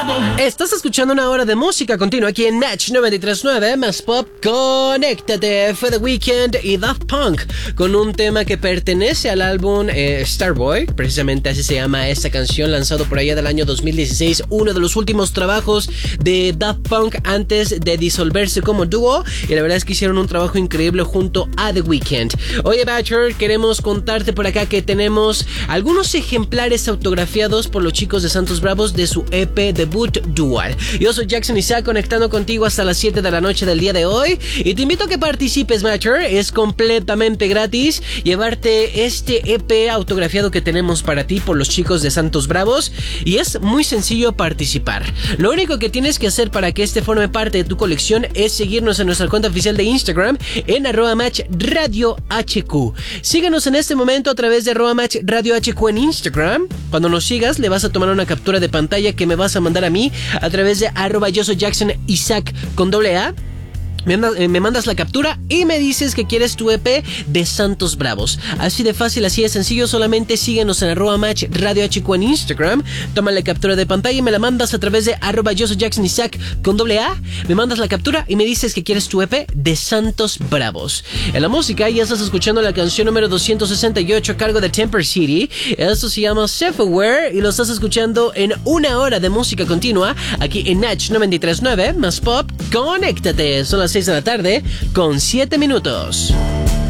Estás escuchando una hora de música continua aquí en Match 93.9 más Pop. Conéctate, fue The Weeknd y Daft Punk con un tema que pertenece al álbum Starboy, precisamente así se llama esta canción, lanzado por allá del año 2016, uno de los últimos trabajos de Daft Punk antes de disolverse como dúo, y la verdad es que hicieron un trabajo increíble junto a The Weeknd. Oye Bachelor, queremos contarte por acá que tenemos algunos ejemplares autografiados por los chicos de Santos Bravos de su EP debut Dual. Yo soy Jackson Isaac, conectando contigo hasta las 7 de la noche del día de hoy, y te invito a que participes, Matcher. Es completamente gratis llevarte este EP autografiado que tenemos para ti por los chicos de Santos Bravos, y es muy sencillo participar. Lo único que tienes que hacer para que este forme parte de tu colección es seguirnos en nuestra cuenta oficial de Instagram en @matchradiohq. Síguenos en este momento a través de @matchradiohq en Instagram. Cuando nos sigas, le vas a tomar una captura de pantalla que me vas a mandar a mí a través de @yo soy Jackson Isaac con AA. Me mandas la captura y me dices que quieres tu EP de Santos Bravos. Así de fácil, así de sencillo. Solamente síguenos en @matchradiohq en Instagram. Toma la captura de pantalla y me la mandas a través de yo soy Jackson Isaac con AA. Me mandas la captura y me dices que quieres tu EP de Santos Bravos. En la música ya estás escuchando la canción número 268 a cargo de Temper City. Esto se llama Self-Aware y lo estás escuchando en una hora de música continua aquí en Natch 93.9 más Pop. Conéctate. Son las 6 de la tarde con 7 minutos.